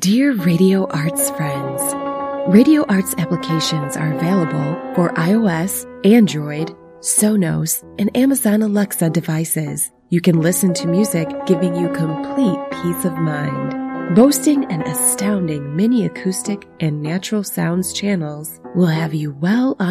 Dear Radio Arts friends, Radio Arts applications are available for iOS, Android, Sonos, and Amazon Alexa devices. You can listen to music giving you complete peace of mind. Boasting an astounding mini acoustic and natural sounds channels will have you well on